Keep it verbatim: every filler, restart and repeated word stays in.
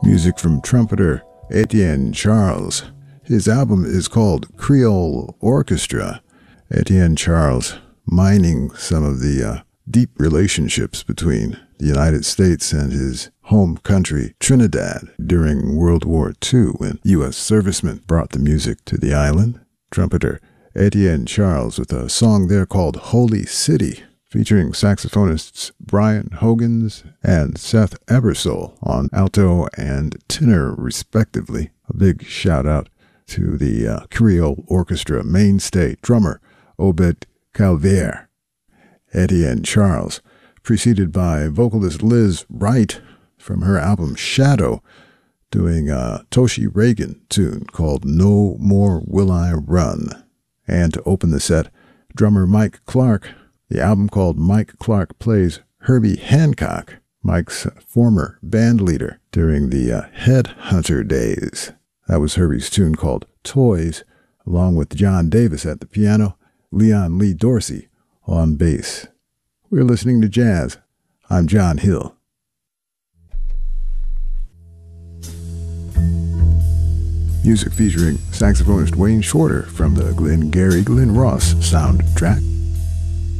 Music from trumpeter Etienne Charles. His album is called Creole Orchestra. Etienne Charles mining some of the uh, deep relationships between the United States and his home country, Trinidad, during World War Two, when U S servicemen brought the music to the island. Trumpeter Etienne Charles with a song there called Holy City, featuring saxophonists Brian Hogans and Seth Ebersole on alto and tenor, respectively. A big shout-out to the uh, Creole Orchestra mainstay drummer Obed Calvaire. Etienne Charles, preceded by vocalist Liz Wright from her album Shadow, doing a Toshi Reagan tune called No More Will I Run. And to open the set, drummer Mike Clark, the album called Mike Clark Plays Herbie Hancock, Mike's former band leader during the uh, Headhunter days. That was Herbie's tune called Toys, along with John Davis at the piano, Leon Lee Dorsey on bass. We're listening to jazz. I'm John Hill. Music featuring saxophonist Wayne Shorter from the Glengarry Glen Ross soundtrack.